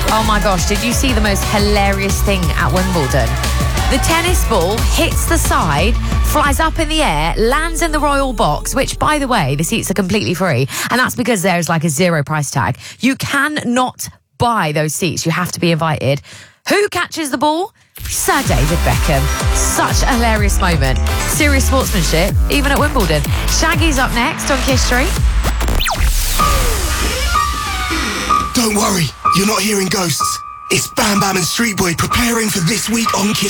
Oh my gosh, did you see the most hilarious thing at Wimbledon? The tennis ball hits the side, flies up in the air, lands in the royal box, which, by the way, the seats are completely free. And that's because there's like a zero price tag. You cannot buy those seats. You have to be invited. Who catches the ball? Sir David Beckham. Such a hilarious moment. Serious sportsmanship, even at Wimbledon. Shaggy's up next on Kiss Street. Don't worry, you're not hearing ghosts. It's Bam Bam and Street Boy preparing for this week on Kiss